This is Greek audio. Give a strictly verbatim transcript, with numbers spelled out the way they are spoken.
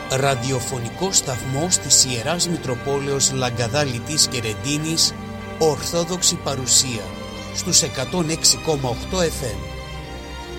Ραδιοφωνικό σταθμός της Ιεράς Μητροπόλεως Λαγκαδά Λιτής και Ρεντίνης, Ορθόδοξη παρουσία στους εκατόν έξι κόμμα οκτώ εφ εμ.